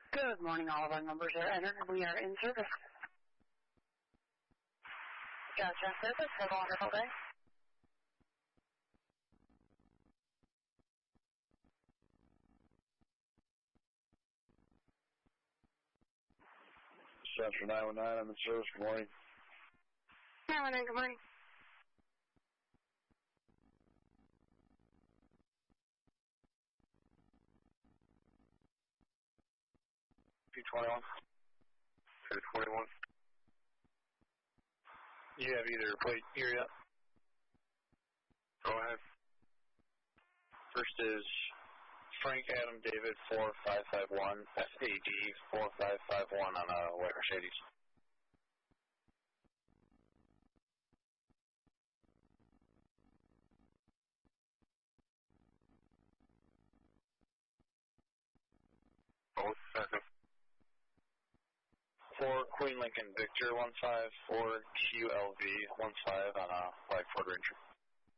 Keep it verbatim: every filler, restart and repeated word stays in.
Good morning, all of our numbers are entered and we are in service. Gotcha, service. Have a wonderful day. Central nine one nine, I'm in service. Good morning. nine one nine, good morning. P twenty-one. P twenty-one. You have either plate here yet? Go ahead. First is Frank Adam David four five five one, F A D four five five one on a white Mercedes. Both second. For Queen Lincoln Victor one five four Q L V one five on a white Ford Ranger.